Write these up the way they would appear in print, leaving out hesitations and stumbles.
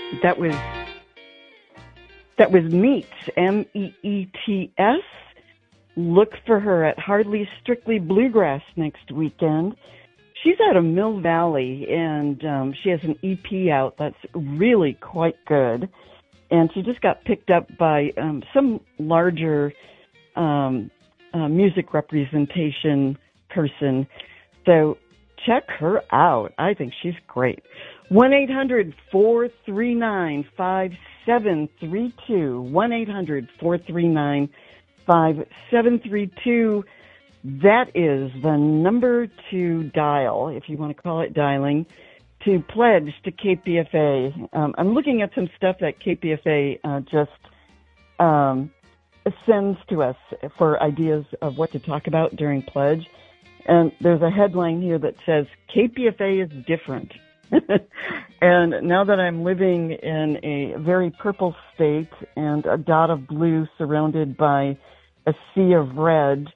That was Meets, Meets. Look for her at Hardly Strictly Bluegrass next weekend. She's out of Mill Valley, and she has an EP out that's really quite good. And she just got picked up by some larger music representation person. So check her out. I think she's great. 1-800-439-5732. 1-800-439-5732. That is the number to dial, if you want to call it dialing, to pledge to KPFA. I'm looking at some stuff that KPFA just sends to us for ideas of what to talk about during pledge. And there's a headline here that says, KPFA is different. And now that I'm living in a very purple state and a dot of blue surrounded by a sea of red,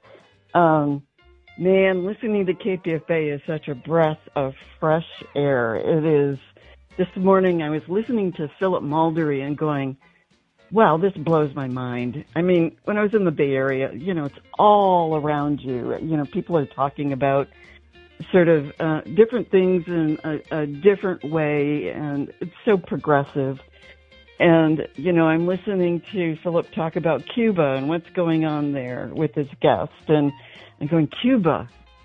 man, listening to KPFA is such a breath of fresh air. It is. This morning I was listening to Philip Muldery and going, wow, this blows my mind. I mean, when I was in the Bay Area, it's all around you. People are talking about sort of different things in a different way, and it's so progressive. And, I'm listening to Philip talk about Cuba and what's going on there with his guest, and I'm going, Cuba?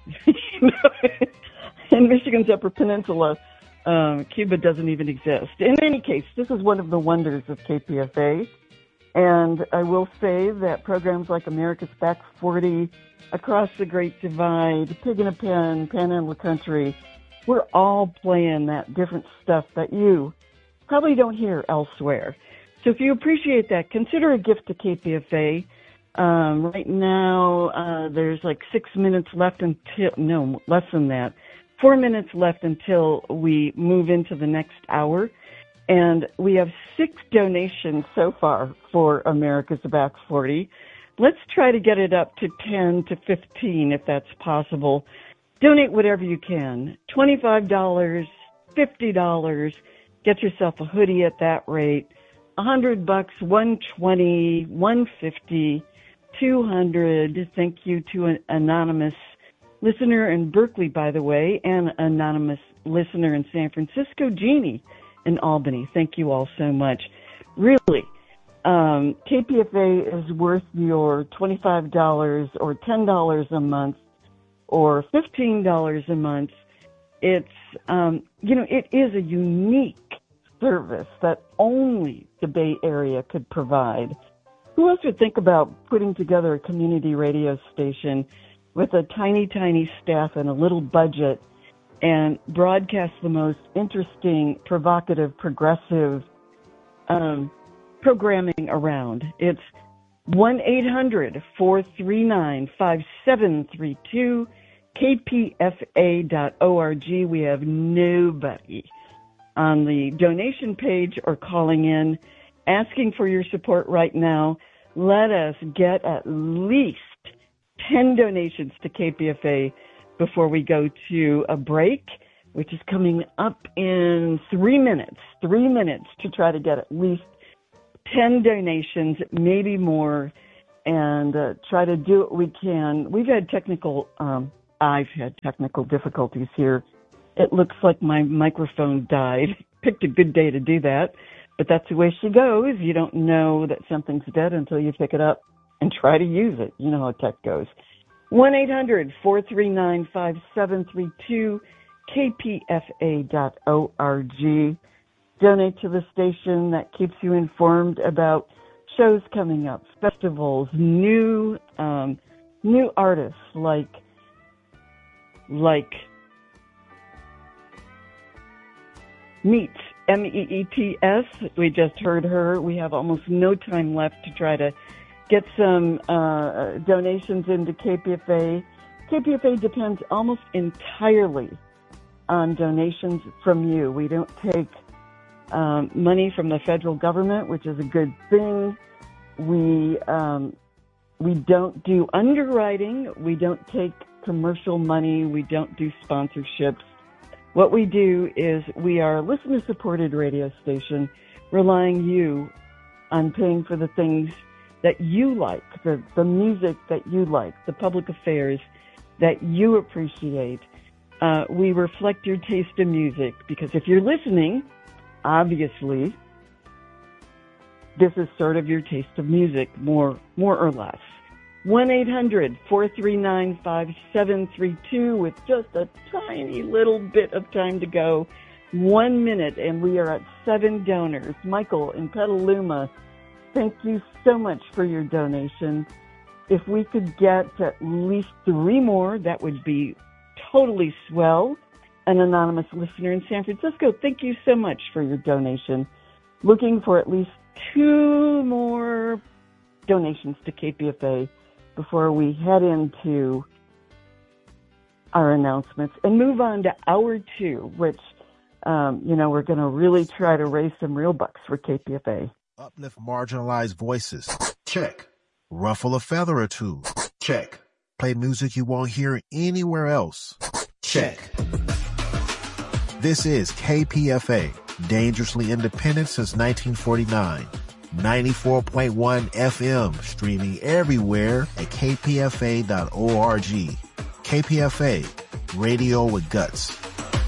In Michigan's Upper Peninsula, Cuba doesn't even exist. In any case, this is one of the wonders of KPFA. And I will say that programs like America's Back 40, Across the Great Divide, Pig in a Pen, Panhandle Country, we're all playing that different stuff that you probably don't hear elsewhere. So if you appreciate that, consider a gift to KPFA. Right now, there's like 6 minutes left no, less than that. 4 minutes left until we move into the next hour. And we have 6 donations so far for America's Back 40. Let's try to get it up to 10 to 15 if that's possible. Donate whatever you can. $25, $50. Get yourself a hoodie at that rate. $100, $120, $150, $200. Thank you to an anonymous listener in Berkeley, by the way, and anonymous listener in San Francisco, Jeannie in Albany. Thank you all so much. Really, KPFA is worth your $25 or $10 a month or $15 a month. It's, it is a unique service that only the Bay Area could provide. Who else would think about putting together a community radio station with a tiny, tiny staff and a little budget and broadcast the most interesting, provocative, progressive programming around? It's 1-800-439-5732, kpfa.org. We have nobody on the donation page or calling in asking for your support right now. Let us get at least 10 donations to KPFA before we go to a break, which is coming up in 3 minutes. 3 minutes to try to get at least 10 donations, maybe more, and try to do what we can. We've had I've had technical difficulties here. It looks like my microphone died. Picked a good day to do that, but that's the way she goes. You don't know that something's dead until you pick it up and try to use it. You know how tech goes. 1-800-439-5732, kpfa.org. Donate to the station that keeps you informed about shows coming up, festivals, new artists like Meets, Meets. We just heard her. We have almost no time left to try to get some donations into KPFA. KPFA depends almost entirely on donations from you. We don't take money from the federal government, which is a good thing. We don't do underwriting. We don't take commercial money. We don't do sponsorships. What we do is we are a listener-supported radio station, relying you on paying for the things that you like, the music that you like, the public affairs that you appreciate. We reflect your taste in music, because if you're listening, obviously, this is sort of your taste of music, more or less. 1-800-439-5732 with just a tiny little bit of time to go. 1 minute, and we are at 7 donors. Michael in Petaluma, thank you so much for your donation. If we could get at least 3 more, that would be totally swell. An anonymous listener in San Francisco, thank you so much for your donation. Looking for at least 2 more donations to KPFA before we head into our announcements and move on to hour 2, which, we're going to really try to raise some real bucks for KPFA. Uplift marginalized voices. Check. Ruffle a feather or two. Check. Play music you won't hear anywhere else. Check. This is KPFA, dangerously independent since 1949. 94.1 FM, streaming everywhere at kpfa.org. KPFA, radio with guts.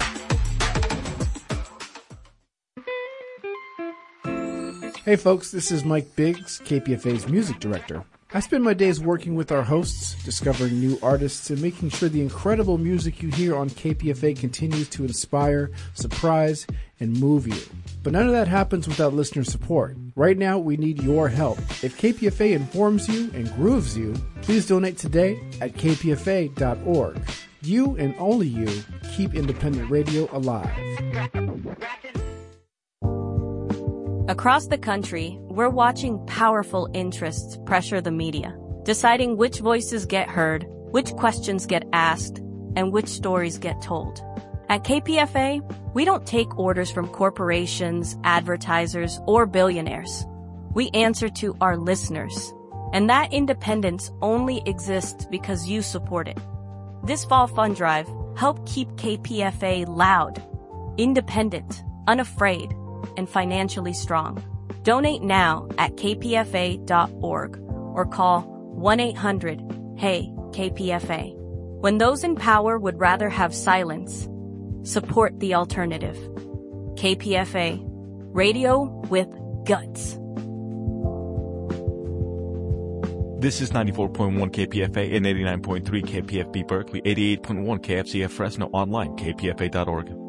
Hey folks, this is Mike Biggs, KPFA's music director. I spend my days working with our hosts, discovering new artists, and making sure the incredible music you hear on KPFA continues to inspire, surprise, and move you. But none of that happens without listener support. Right now, we need your help. If KPFA informs you and grooves you, please donate today at kpfa.org. You and only you keep independent radio alive. Across the country, we're watching powerful interests pressure the media, deciding which voices get heard, which questions get asked, and which stories get told. At KPFA, we don't take orders from corporations, advertisers, or billionaires. We answer to our listeners, and that independence only exists because you support it. This fall fund drive, help keep KPFA loud, independent, unafraid, and financially strong. Donate now at kpfa.org or call 1-800-HEY-KPFA. When those in power would rather have silence, support the alternative. KPFA, radio with guts. This is 94.1 KPFA and 89.3 KPFB Berkeley, 88.1 KFCF Fresno, online, kpfa.org.